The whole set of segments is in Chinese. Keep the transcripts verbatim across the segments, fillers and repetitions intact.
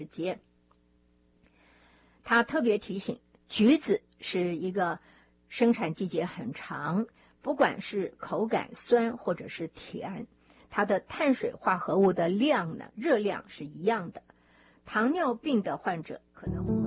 节。他特别提醒，橘子是一个生产季节很长，不管是口感酸或者是甜，它的碳水化合物的量呢，热量是一样的。糖尿病的患者可能会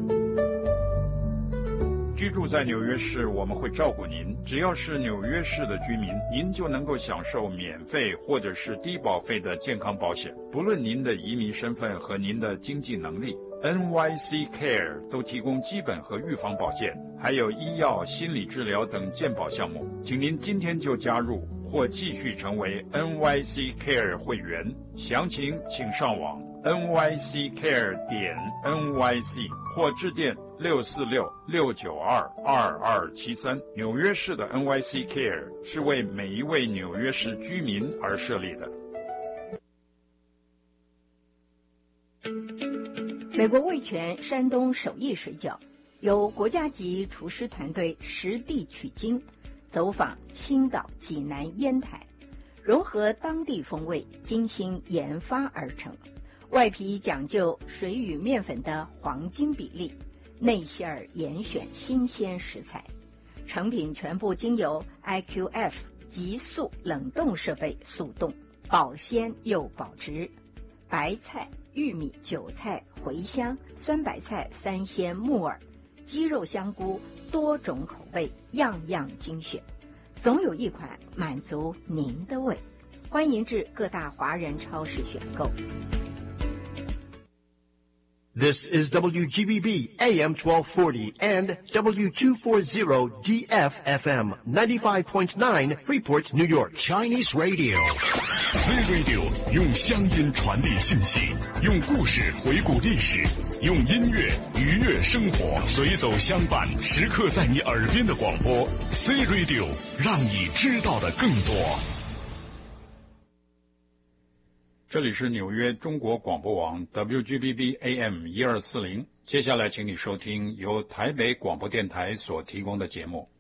居住在纽约市，我们会照顾您。只要是纽约市的居民，您就能够享受免费或者是低保费的健康保险，不论您的移民身份和您的经济能力。N Y C Care 都提供基本和预防保健，还有医药、心理治疗等健保项目。请您今天就加入或继续成为 N Y C Care 会员，详情请上网 N Y C care 点 N Y C 或致电六四六六九二二二七三。纽约市的 N Y C Care 是为每一位纽约市居民而设立的。 美国味全山东手艺水饺由国家级厨师团队实地取经，走访青岛、济南、烟台，融合当地风味，精心研发而成。外皮讲究水与面粉的黄金比例，内馅儿严选新鲜食材，成品全部经由 I Q F 急速冷冻设备速冻，保鲜又保值。白菜、玉米、韭菜、茴香、酸白菜、三鲜、木耳、鸡肉、香菇，多种口味，样样精选，总有一款满足您的胃。欢迎至各大华人超市选购。 This is W G B B A M twelve forty and W two forty D F F M ninety-five point nine Freeport, New York. Chinese Radio. Z Radio 用乡音传递信息，用故事回顾历史，用音乐愉悦生活，随走相伴，时刻在你耳边的广播 Z Radio 让你知道的更多。 这里是纽约中国广播网 W G B B A M 一二四零，接下来请你收听由台北广播电台所提供的节目。